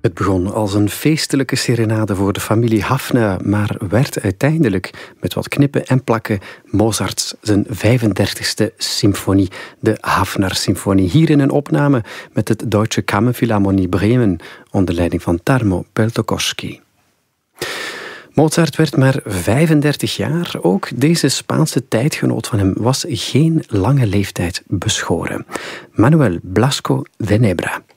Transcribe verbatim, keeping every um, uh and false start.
Het begon als een feestelijke serenade voor de familie Haffner, maar werd uiteindelijk, met wat knippen en plakken, Mozarts zijn vijfendertigste symfonie, de Haffner-symfonie. Hier in een opname met het Deutsche Kammerphilharmonie Bremen, onder leiding van Tarmo Peltokoski. Mozart werd maar vijfendertig jaar. Ook deze Spaanse tijdgenoot van hem was geen lange leeftijd beschoren. Manuel Blasco de Nebra.